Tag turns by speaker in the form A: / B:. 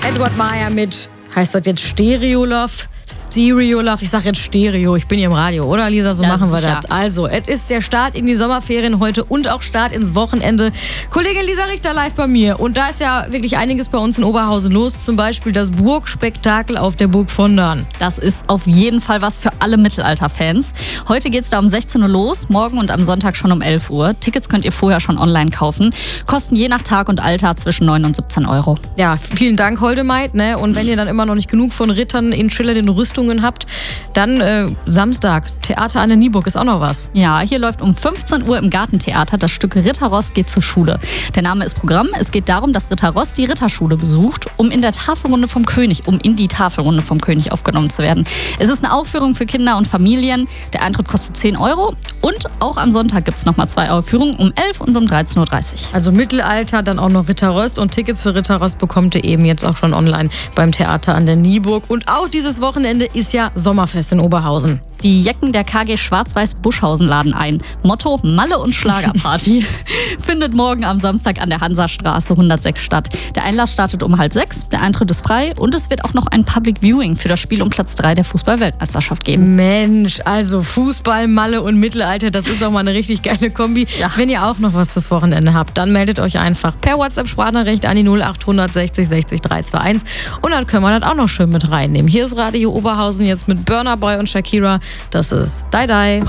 A: Edward Maya mit, heißt das jetzt Stereolove? Stereolove, ich sag jetzt Stereo, ich bin hier im Radio, oder Lisa? So ja, machen wir das. Also, es ist der Start in die Sommerferien heute und auch Start ins Wochenende. Kollegin Lisa Richter live bei mir. Und da ist ja wirklich einiges bei uns in Oberhausen los. Zum Beispiel das Burgspektakel auf der Burg Vondern.
B: Das ist auf jeden Fall was für alle Mittelalter-Fans. Heute geht's da um 16 Uhr los, morgen und am Sonntag schon um 11 Uhr. Tickets könnt ihr vorher schon online kaufen. Kosten je nach Tag und Alter zwischen 9 und 17 Euro.
A: Ja, vielen Dank, Holdemeit. Ne? Und wenn ihr dann immer noch nicht genug von Rittern in schillernden Rüstungen habt, dann Samstag, Theater an der Nieburg ist auch noch was.
B: Ja, hier läuft um 15 Uhr im Gartentheater das Stück Ritter Rost geht zur Schule. Der Name ist Programm. Es geht darum, dass Ritter Rost die Ritterschule besucht, um in die Tafelrunde vom König aufgenommen zu werden. Es ist eine Aufführung für Kinder und Familien. Der Eintritt kostet 10 Euro und auch am Sonntag gibt es nochmal 2 Aufführungen um 11 und um 13.30 Uhr.
A: Also Mittelalter, dann auch noch Ritter Rost und Tickets für Ritter Rost bekommt ihr eben jetzt auch schon online beim Theater an der Nieburg. Und auch dieses Wochenende ist ja Sommerfest in Oberhausen.
B: Die Jecken der KG Schwarz-Weiß-Buschhausen laden ein. Motto Malle und Schlagerparty. Findet morgen am Samstag an der Hansastraße 106 statt. Der Einlass startet um 5:30, der Eintritt ist frei und es wird auch noch ein Public Viewing für das Spiel um Platz 3 der Fußball-Weltmeisterschaft geben.
A: Mensch, also Fußball, Malle und Mittelalter, das ist doch mal eine richtig geile Kombi. Ja. Wenn ihr auch noch was fürs Wochenende habt, dann meldet euch einfach per WhatsApp-Sprachnachricht an die 0800 60 60 321 und dann können wir das auch noch schön mit reinnehmen. Hier ist Radio Oberhausen jetzt mit Burna Boy und Shakira. Das ist Die Die.